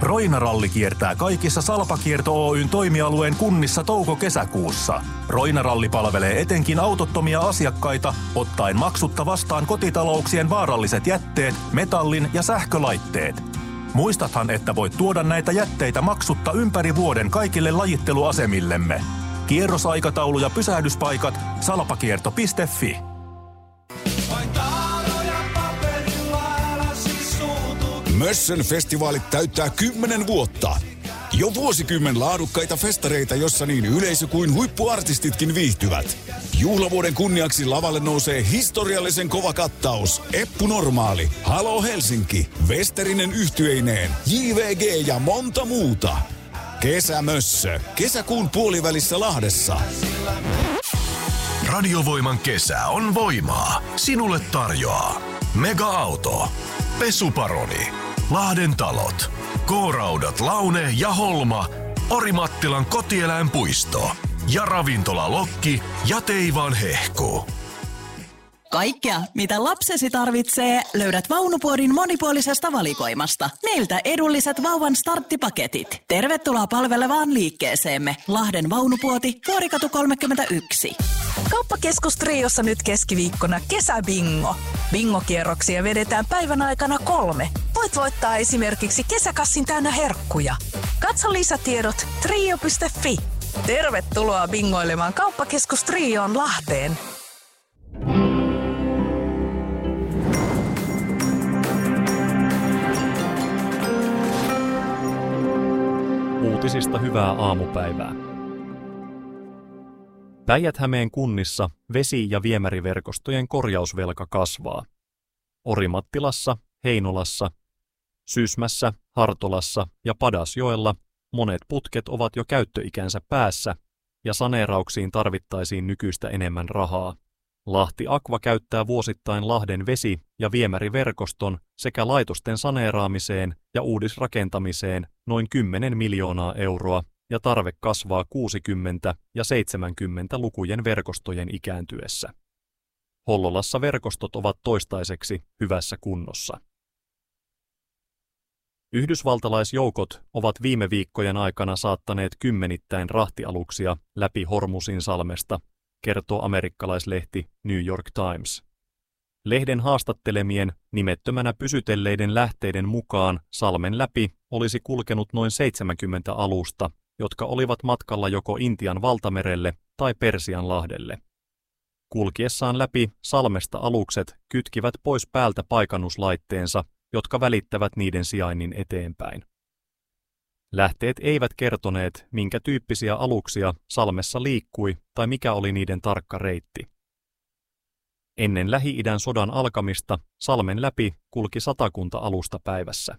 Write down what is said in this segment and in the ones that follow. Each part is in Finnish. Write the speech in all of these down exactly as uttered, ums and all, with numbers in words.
Roina-ralli kiertää kaikissa Salpakierto Oyn toimialueen kunnissa touko-kesäkuussa. Roina-ralli palvelee etenkin autottomia asiakkaita, ottaen maksutta vastaan kotitalouksien vaaralliset jätteet, metallin ja sähkölaitteet. Muistathan, että voit tuoda näitä jätteitä maksutta ympäri vuoden kaikille lajitteluasemillemme. Kierrosaikataulu ja pysähdyspaikat salpakierto piste fi. Mössön festivaalit täyttää kymmenen vuotta. Jo vuosikymmen laadukkaita festareita, jossa niin yleisö kuin huippuartistitkin viihtyvät. Juhlavuoden kunniaksi lavalle nousee historiallisen kova kattaus. Eppu Normaali, Halo Helsinki, Westerinen yhtyeineen, J V G ja monta muuta. Kesämössö. Kesäkuun puolivälissä Lahdessa. Radiovoiman kesä on voimaa. Sinulle tarjoaa Mega-auto, Pesuparoni, Lahden talot, K-raudat Laune ja Holma, Orimattilan kotieläinpuisto ja ravintola Lokki ja Teivaan hehku. Kaikkea, mitä lapsesi tarvitsee, löydät Vaunupuodin monipuolisesta valikoimasta. Meiltä edulliset vauvan starttipaketit. Tervetuloa palvelevaan liikkeeseemme. Lahden Vaunupuoti, Vuorikatu kolmekymmentäyksi. Kauppakeskus Triossa nyt keskiviikkona kesäbingo. Bingokierroksia vedetään päivän aikana kolme. Voit voittaa esimerkiksi kesäkassin täynnä herkkuja. Katso lisätiedot trio piste fi. Tervetuloa bingoilemaan Kauppakeskus Trioon Lahteen. Uutisista hyvää aamupäivää. Päijät-Hämeen kunnissa vesi- ja viemäriverkostojen korjausvelka kasvaa. Orimattilassa, Heinolassa, Sysmässä, Hartolassa ja Padasjoella monet putket ovat jo käyttöikänsä päässä ja saneerauksiin tarvittaisiin nykyistä enemmän rahaa. Lahti Aqua käyttää vuosittain Lahden vesi- ja viemäriverkoston sekä laitosten saneeraamiseen ja uudisrakentamiseen noin kymmenen miljoonaa euroa ja tarve kasvaa kuusikymmentä- ja seitsemänkymmentä-lukujen verkostojen ikääntyessä. Hollolassa verkostot ovat toistaiseksi hyvässä kunnossa. Yhdysvaltalaisjoukot ovat viime viikkojen aikana saattaneet kymmenittäin rahtialuksia läpi Hormusin salmesta, kertoo amerikkalaislehti New York Times. Lehden haastattelemien nimettömänä pysytelleiden lähteiden mukaan salmen läpi olisi kulkenut noin seitsemänkymmentä alusta, jotka olivat matkalla joko Intian valtamerelle tai Persianlahdelle. Kulkiessaan läpi salmesta alukset kytkivät pois päältä paikannuslaitteensa, jotka välittävät niiden sijainnin eteenpäin. Lähteet eivät kertoneet, minkä tyyppisiä aluksia salmessa liikkui tai mikä oli niiden tarkka reitti. Ennen Lähi-idän sodan alkamista salmen läpi kulki satakunta alusta päivässä.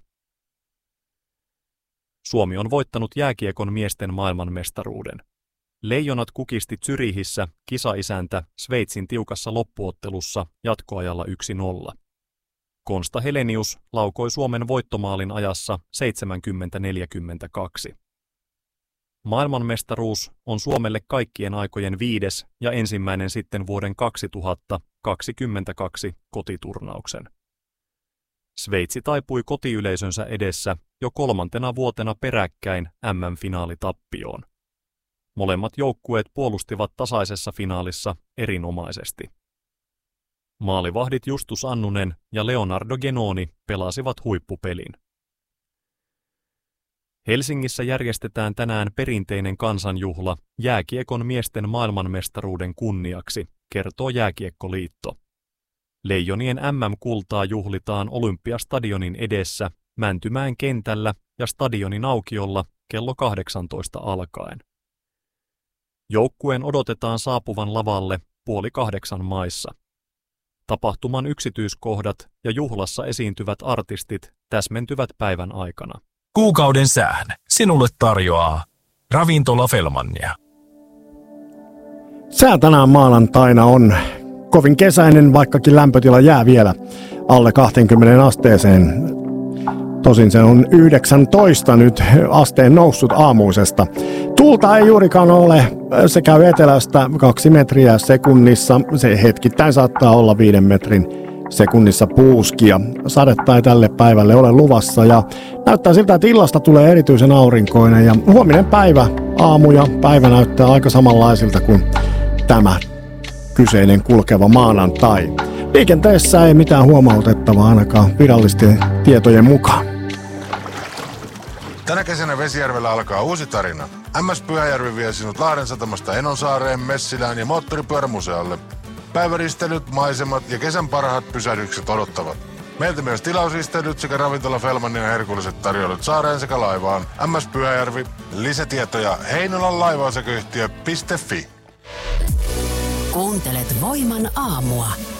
Suomi on voittanut jääkiekon miesten maailmanmestaruuden. Leijonat kukisti Zyrihissä kisaisäntä Sveitsin tiukassa loppuottelussa jatkoajalla yksi nolla. Konsta Helenius laukoi Suomen voittomaalin ajassa seitsemänkymmentä neljäkymmentäkaksi. Maailmanmestaruus on Suomelle kaikkien aikojen viides ja ensimmäinen sitten vuoden kaksituhattakaksikymmentäkaksi kotiturnauksen. Sveitsi taipui kotiyleisönsä edessä jo kolmantena vuotena peräkkäin M M-finaalitappioon. Molemmat joukkueet puolustivat tasaisessa finaalissa erinomaisesti. Maalivahdit Justus Annunen ja Leonardo Genoni pelasivat huippupelin. Helsingissä järjestetään tänään perinteinen kansanjuhla jääkiekon miesten maailmanmestaruuden kunniaksi, kertoo Jääkiekkoliitto. Leijonien M M-kultaa juhlitaan Olympiastadionin edessä, Mäntymäen kentällä ja stadionin aukiolla kello kahdeksantoista alkaen. Joukkueen odotetaan saapuvan lavalle puoli kahdeksan maissa. Tapahtuman yksityiskohdat ja juhlassa esiintyvät artistit täsmentyvät päivän aikana. Kuukauden sään sinulle tarjoaa Ravintola Fellmania. Sää tänään maanantaina on kovin kesäinen, vaikkakin lämpötila jää vielä alle kaksikymmentä asteeseen. Tosin se on yhdeksäntoista nyt asteen noussut aamuisesta. Tuulta ei juurikaan ole, se käy etelästä kaksi metriä sekunnissa. Se hetkittäin saattaa olla viiden metrin sekunnissa puuskia. Sadetta ei tälle päivälle ole luvassa ja näyttää siltä, että illasta tulee erityisen aurinkoinen ja huominen päivä, aamu ja päivä näyttää aika samanlaisilta kuin tämä kyseinen kulkeva maanantai. Liikenteessä ei mitään huomautettavaa ainakaan virallisten tietojen mukaan. Tänä kesänä Vesijärvellä alkaa uusi tarina. M S Pyhäjärvi vie sinut Lahden satamasta Enonsaareen, Messilään ja moottoripyörämuseolle. Päiväristelyt, maisemat ja kesän parhaat pysähdykset odottavat. Meiltä myös tilausristelyt sekä ravintola Felmanin ja herkulliset tarjoulut saareen sekä laivaan. M S Pyhäjärvi. Lisätietoja heinolan laivaosakeyhtiö piste fi. Kuuntelet Voiman aamua.